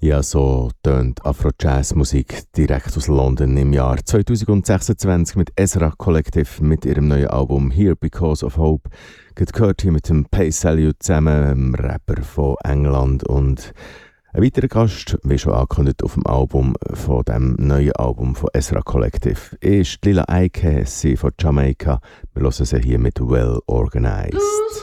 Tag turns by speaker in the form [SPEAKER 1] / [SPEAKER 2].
[SPEAKER 1] Ja, so tönt Afro-Jazz-Musik direkt aus London im Jahr 2026 mit Ezra Collective mit ihrem neuen Album Here Because of Hope. Gehört hier mit dem Pay Salute zusammen, einem Rapper von England, und ein weiterer Gast, wie schon angekündigt, auf dem Album von dem neuen Album von Ezra Collective, ist Lila Ike, sie von Jamaika. Wir hören sie hier mit Well Organized.